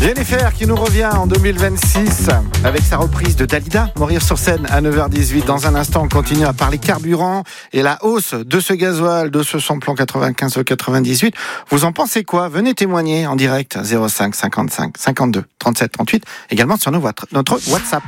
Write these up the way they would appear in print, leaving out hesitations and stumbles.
Jennifer qui nous revient en 2026 avec sa reprise de Dalida, Mourir sur scène à 9h18. Dans un instant, on continue à parler carburant et la hausse de ce gasoil, de ce samplon 95 au 98. Vous en pensez quoi? Venez témoigner en direct 05 55 52 37 38, également sur notre WhatsApp.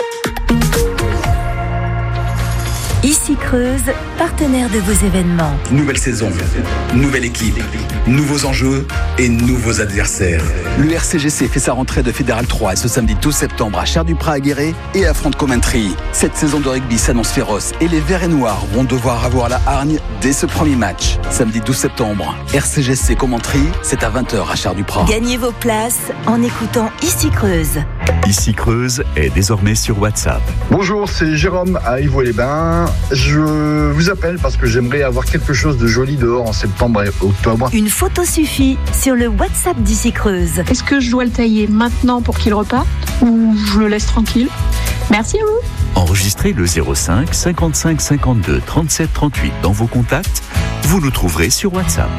Ici Creuse, partenaire de vos événements. Nouvelle saison, nouvelle équipe, nouveaux enjeux et nouveaux adversaires. Le RCGC fait sa rentrée de Fédéral 3 ce samedi 12 septembre à Cher-du-Prat-à-Guéret et affronte Coventry. Cette saison de rugby s'annonce féroce et les Verts et Noirs vont devoir avoir la hargne dès ce premier match. Samedi 12 septembre, RCGC Coventry, c'est à 20h à Cher-du-Prat. Gagnez vos places en écoutant Ici Creuse. Ici Creuse est désormais sur WhatsApp. Bonjour, c'est Jérôme à Ivaux-les-Bains. Je vous appelle parce que j'aimerais avoir quelque chose de joli dehors en septembre et octobre. Une photo suffit sur le WhatsApp d'Ici Creuse. Est-ce que je dois le tailler maintenant pour qu'il reparte ou je le laisse tranquille? Merci à vous. Enregistrez le 05 55 52 37 38 dans vos contacts. Vous nous trouverez sur WhatsApp.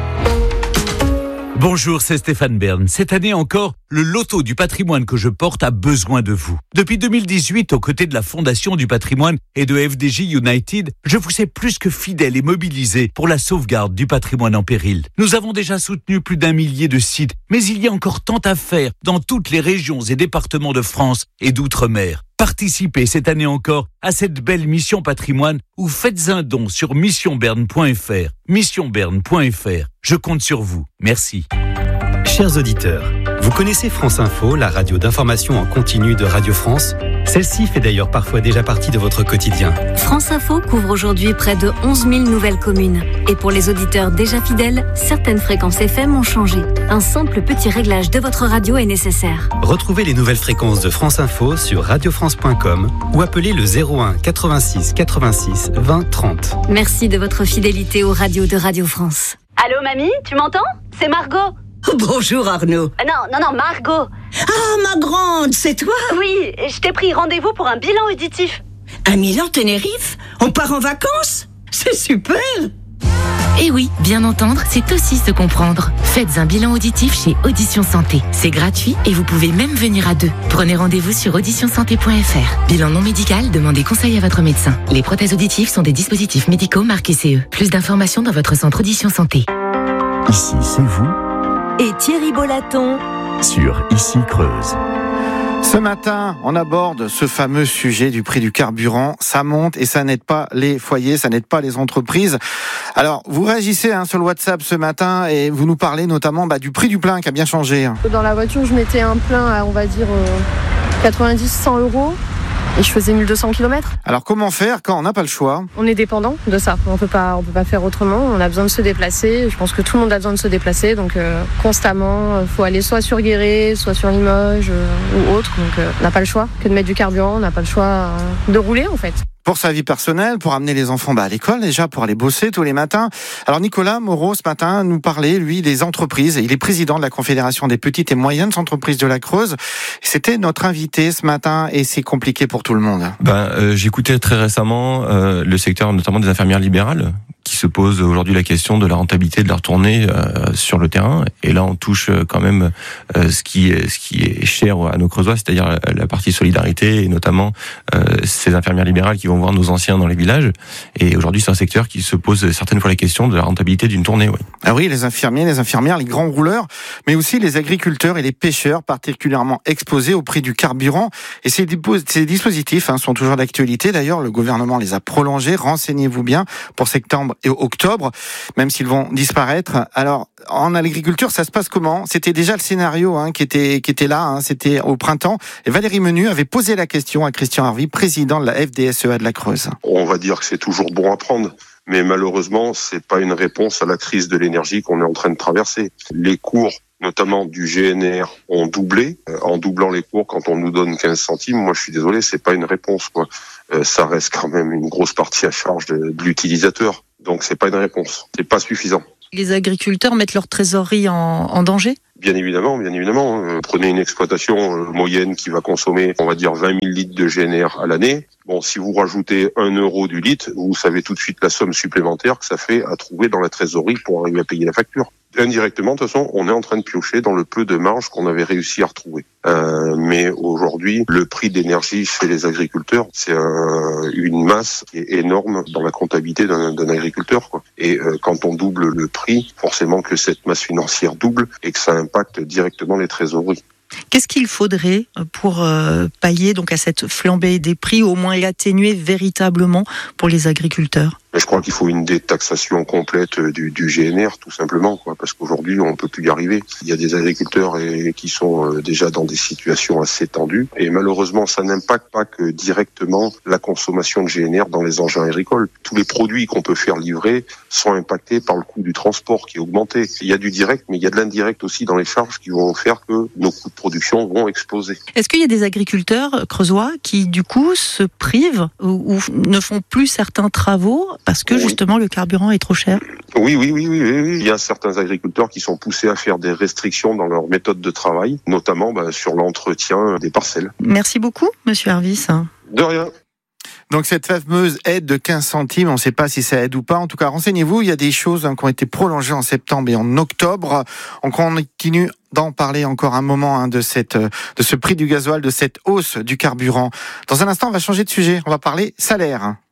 Bonjour, c'est Stéphane Bern. Cette année encore, le loto du patrimoine que je porte a besoin de vous. Depuis 2018, aux côtés de la Fondation du patrimoine et de FDJ United, je vous sais plus que fidèle et mobilisé pour la sauvegarde du patrimoine en péril. Nous avons déjà soutenu plus d'1 millier de sites, mais il y a encore tant à faire dans toutes les régions et départements de France et d'outre-mer. Participez cette année encore à cette belle mission patrimoine ou faites un don sur missionberne.fr. Missionberne.fr. Je compte sur vous. Merci. Chers auditeurs, vous connaissez France Info, la radio d'information en continu de Radio France? Celle-ci fait d'ailleurs parfois déjà partie de votre quotidien. France Info couvre aujourd'hui près de 11 000 nouvelles communes. Et pour les auditeurs déjà fidèles, certaines fréquences FM ont changé. Un simple petit réglage de votre radio est nécessaire. Retrouvez les nouvelles fréquences de France Info sur radiofrance.com ou appelez le 01 86 86 20 30. Merci de votre fidélité aux radios de Radio France. Allô mamie, tu m'entends? C'est Margot. Bonjour Arnaud. Non, Margot. Ah, ma grande, c'est toi? Oui, je t'ai pris rendez-vous pour un bilan auditif. Un Milan Tenerife? On part en vacances? C'est super! Eh oui, bien entendre, c'est aussi se comprendre. Faites un bilan auditif chez Audition Santé. C'est gratuit et vous pouvez même venir à 2. Prenez rendez-vous sur auditionsanté.fr. Bilan non médical, demandez conseil à votre médecin. Les prothèses auditives sont des dispositifs médicaux marqués CE. Plus d'informations dans votre centre Audition Santé. Ici, c'est vous. Et Thierry Bolaton sur Ici Creuse. Ce matin, on aborde ce fameux sujet du prix du carburant. Ça monte et ça n'aide pas les foyers, ça n'aide pas les entreprises. Alors, vous réagissez sur le WhatsApp ce matin et vous nous parlez notamment du prix du plein qui a bien changé. Dans la voiture, je mettais un plein à, on va dire, 90-100 euros. Et je faisais 1200 km. Alors comment faire quand on n'a pas le choix? On est dépendant de ça. On peut pas faire autrement. On a besoin de se déplacer. Je pense que tout le monde a besoin de se déplacer. Donc constamment, faut aller soit sur Guéret, soit sur Limoges ou autre. Donc on n'a pas le choix que de mettre du carburant. On n'a pas le choix de rouler en fait. Pour sa vie personnelle, pour amener les enfants à l'école déjà, pour aller bosser tous les matins. Alors Nicolas Moreau, ce matin, nous parlait, lui, des entreprises. Il est président de la Confédération des petites et moyennes entreprises de la Creuse. C'était notre invité ce matin et c'est compliqué pour tout le monde. J'écoutais très récemment le secteur notamment des infirmières libérales qui se pose aujourd'hui la question de la rentabilité de leur tournée sur le terrain. Et là, on touche quand même ce qui est cher à nos Creusois, c'est-à-dire la partie solidarité et notamment ces infirmières libérales qui vont voir nos anciens dans les villages. Et aujourd'hui, c'est un secteur qui se pose certaines fois la question de la rentabilité d'une tournée. Oui. Ah oui, les infirmiers, les infirmières, les grands rouleurs, mais aussi les agriculteurs et les pêcheurs particulièrement exposés au prix du carburant. Et ces dispositifs sont toujours d'actualité. D'ailleurs, le gouvernement les a prolongés. Renseignez-vous bien pour septembre et octobre, même s'ils vont disparaître. Alors, en agriculture, ça se passe comment? C'était déjà le scénario qui était là, c'était au printemps. Et Valérie Menu avait posé la question à Christian Harvey, président de la FDSEA de la Creuse. On va dire que c'est toujours bon à prendre, mais malheureusement, c'est pas une réponse à la crise de l'énergie qu'on est en train de traverser. Les cours, notamment du GNR, ont doublé. En doublant les cours, quand on nous donne 15 centimes, moi je suis désolé, c'est pas une réponse, quoi. Ça reste quand même une grosse partie à charge de l'utilisateur. Donc c'est pas une réponse, c'est pas suffisant. Les agriculteurs mettent leur trésorerie en danger? Bien évidemment. Prenez une exploitation moyenne qui va consommer, on va dire, 20 000 litres de GNR à l'année. Bon, si vous rajoutez 1 euro du litre, vous savez tout de suite la somme supplémentaire que ça fait à trouver dans la trésorerie pour arriver à payer la facture. Indirectement, de toute façon, on est en train de piocher dans le peu de marge qu'on avait réussi à retrouver. Mais aujourd'hui, le prix d'énergie chez les agriculteurs, c'est une masse qui est énorme dans la comptabilité d'un agriculteur, quoi. Et quand on double le prix, forcément que cette masse financière double et que ça impacte directement les trésoreries. Qu'est-ce qu'il faudrait pour pallier donc à cette flambée des prix, au moins l'atténuer véritablement pour les agriculteurs ? Mais je crois qu'il faut une détaxation complète du GNR, tout simplement, quoi, parce qu'aujourd'hui, on peut plus y arriver. Il y a des agriculteurs qui sont déjà dans des situations assez tendues, et malheureusement, ça n'impacte pas que directement la consommation de GNR dans les engins agricoles. Tous les produits qu'on peut faire livrer sont impactés par le coût du transport qui est augmenté. Il y a du direct, mais il y a de l'indirect aussi dans les charges qui vont faire que nos coûts de production vont exploser. Est-ce qu'il y a des agriculteurs creusois qui, du coup, se privent ou ne font plus certains travaux parce que justement le carburant est trop cher? Oui. Il y a certains agriculteurs qui sont poussés à faire des restrictions dans leur méthode de travail, notamment sur l'entretien des parcelles. Merci beaucoup, Monsieur Harvis. De rien. Donc cette fameuse aide de 15 centimes, on ne sait pas si ça aide ou pas. En tout cas, renseignez-vous, il y a des choses qui ont été prolongées en septembre et en octobre. On continue d'en parler encore un moment de ce prix du gasoil, de cette hausse du carburant. Dans un instant, on va changer de sujet. On va parler salaire.